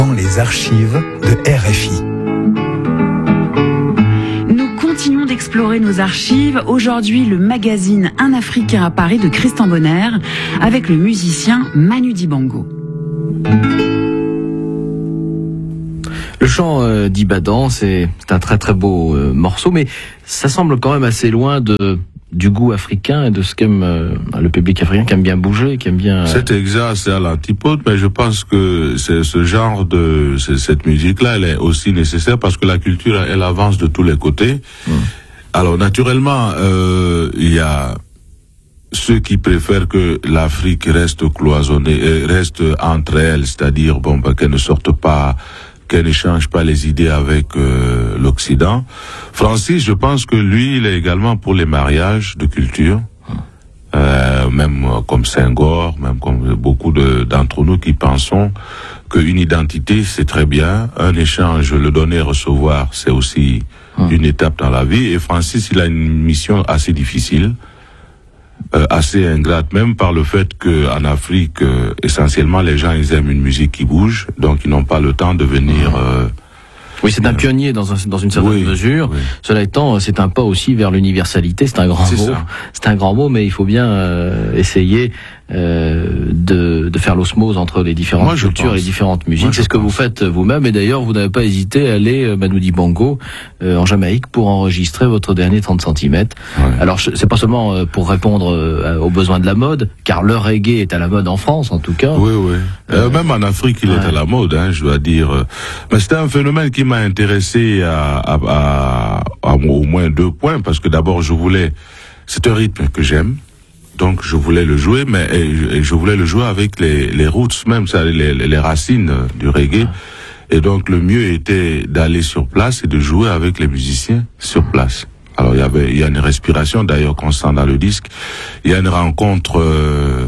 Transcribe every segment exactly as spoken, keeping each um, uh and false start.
Dans les archives de R F I. Nous continuons d'explorer nos archives. Aujourd'hui, le magazine Un Africain à Paris de Christian Bonner avec le musicien Manu Dibango. Le chant euh, d'Ibadan, c'est un très très beau euh, morceau, mais ça semble quand même assez loin de du goût africain et de ce qu'aime euh, le public africain, qui aime bien bouger, qui aime bien... Euh... C'est exact, c'est à l'antipode, mais je pense que c'est ce genre de... cette musique-là, elle est aussi nécessaire parce que la culture, elle avance de tous les côtés. Mmh. Alors, naturellement, euh, il y a ceux qui préfèrent que l'Afrique reste cloisonnée, reste entre elles, c'est-à-dire, bon, bah, qu'elle ne sorte pas... qu'elle n'échange pas les idées avec euh, l'Occident. Francis, je pense que lui, il est également pour les mariages de culture, euh, même euh, comme Senghor, même comme beaucoup de, d'entre nous qui pensons qu'une identité, c'est très bien, un échange, le donner et recevoir, c'est aussi hum. une étape dans la vie. Et Francis, il a une mission assez difficile, Euh, assez ingrate, même par le fait que en Afrique, euh, essentiellement, les gens, ils aiment une musique qui bouge, donc ils n'ont pas le temps de venir... Euh, oui, c'est un euh, pionnier dans, un, dans une certaine oui, mesure. Oui. Cela étant, c'est un pas aussi vers l'universalité, c'est un grand c'est mot. Ça. C'est un grand mot, mais il faut bien euh, essayer euh, de, de faire l'osmose entre les différentes Moi, cultures et les différentes musiques. Moi, c'est ce que pense. vous faites vous-même, et d'ailleurs, vous n'avez pas hésité à aller, euh, Manu Dibango, euh, en Jamaïque, pour enregistrer votre dernier trente centimètres. Ouais. Alors, c'est pas seulement euh, pour répondre euh, aux besoins de la mode, car le reggae est à la mode en France, en tout cas. Oui, oui. Euh, euh, même en Afrique, il ouais. est à la mode, hein, je dois dire. Mais c'était un phénomène qui m'a intéressé à, à, à, à au moins deux points, parce que d'abord, je voulais... C'est un rythme que j'aime. Donc je voulais le jouer, mais et, et je voulais le jouer avec les, les roots même, ça, les, les racines du reggae. Et donc le mieux était d'aller sur place et de jouer avec les musiciens sur place. Alors il y avait, il y a une respiration d'ailleurs constante dans le disque. Il y a une rencontre, euh,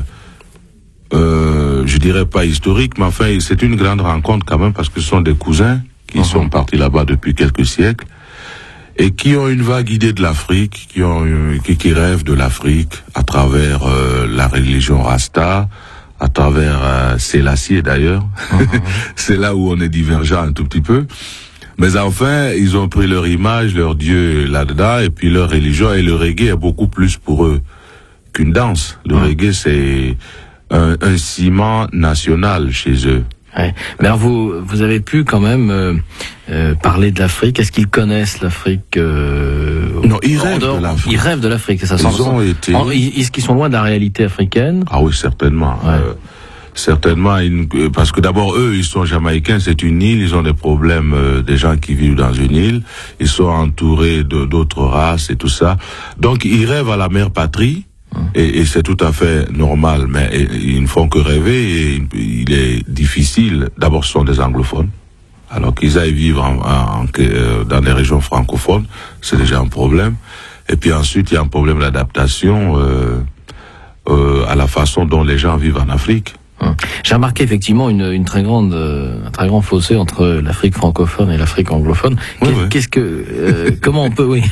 euh, je dirais pas historique, mais enfin c'est une grande rencontre quand même parce que ce sont des cousins qui uh-huh. sont partis là-bas depuis quelques siècles. Et qui ont une vague idée de l'Afrique, qui ont une, qui, qui rêvent de l'Afrique à travers euh, la religion Rasta, à travers euh, Sélassie d'ailleurs. Uh-huh. C'est là où on est divergent un tout petit peu. Mais enfin, ils ont pris leur image, leur Dieu là-dedans, et puis leur religion, et le reggae est beaucoup plus pour eux qu'une danse. Le uh-huh. reggae, c'est un, un ciment national chez eux. Ouais. Mais alors vous, vous avez pu quand même euh, euh, parler de l'Afrique. Est-ce qu'ils connaissent l'Afrique euh, Non, ils rêvent de l'Afrique. Ils rêvent de l'Afrique, c'est ça. Ils ont été. En, ils, ils sont loin de la réalité africaine. Ah oui, certainement. Ouais. Euh, certainement, une, parce que d'abord eux, ils sont jamaïcains. C'est une île. Ils ont des problèmes euh, des gens qui vivent dans une île. Ils sont entourés de d'autres races et tout ça. Donc ils rêvent à la mère patrie. Et, et c'est tout à fait normal, mais et, ils ne font que rêver et il est difficile. D'abord, ce sont des anglophones. Alors qu'ils aillent vivre en, en, en, dans les régions francophones, c'est déjà un problème. Et puis ensuite, il y a un problème d'adaptation euh, euh, à la façon dont les gens vivent en Afrique. J'ai remarqué effectivement une, une très grande, euh, un très grand fossé entre l'Afrique francophone et l'Afrique anglophone. Oui, qu'est, oui. qu'est-ce que, euh, comment on peut, oui,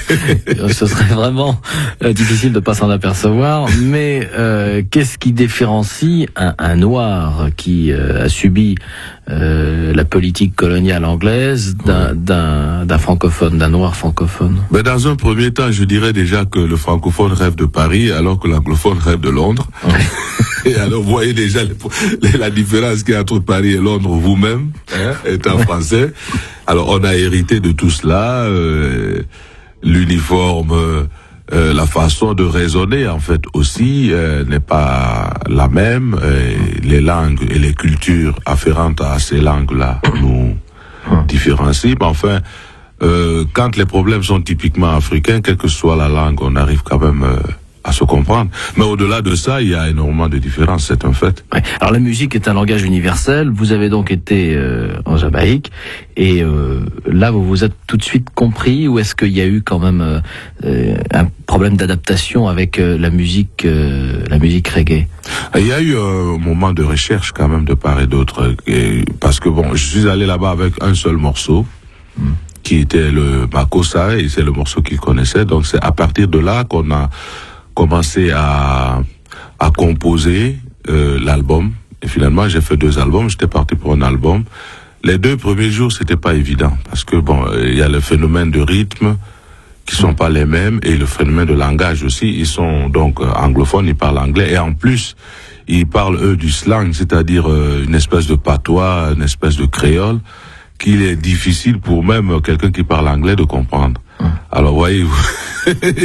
ce serait vraiment euh, difficile de pas s'en apercevoir. Mais euh, qu'est-ce qui différencie un, un noir qui euh, a subi euh, la politique coloniale anglaise d'un, oui. d'un, d'un francophone, d'un noir francophone? Ben dans un premier temps, je dirais déjà que le francophone rêve de Paris, alors que l'anglophone rêve de Londres. Oui. Et alors, vous voyez déjà les, la différence qu'il y a entre Paris et Londres, vous-même, hein, étant français. Alors, on a hérité de tout cela, euh, l'uniforme, euh, la façon de raisonner, en fait, aussi, euh, n'est pas la même. Euh, les langues et les cultures afférentes à ces langues-là nous différencient. Mais enfin, euh, quand les problèmes sont typiquement africains, quelle que soit la langue, on arrive quand même... Euh, à se comprendre. Mais au-delà de ça, il y a énormément de différences, c'est un fait. Ouais. Alors la musique est un langage universel. Vous avez donc été euh, en Jamaïque et euh, là vous vous êtes tout de suite compris, ou est-ce qu'il y a eu quand même euh, un problème d'adaptation avec euh, la musique, euh, la musique reggae? Il y a eu un moment de recherche quand même de part et d'autre, et, parce que bon, je suis allé là-bas avec un seul morceau. Hmm. Qui était le Makossa, et c'est le morceau qu'il connaissait. Donc c'est à partir de là qu'on a commencé à à composer euh, l'album Et finalement, j'ai fait deux albums. J'étais parti pour un album. Les deux premiers jours, c'était pas évident parce que bon, il y a le phénomène de rythme qui sont pas les mêmes et le phénomène de langage aussi. Ils sont donc euh, anglophones, ils parlent anglais et en plus, ils parlent eux du slang, c'est-à-dire euh, une espèce de patois, une espèce de créole qu'il est difficile pour même quelqu'un qui parle anglais de comprendre. Alors voyez-vous.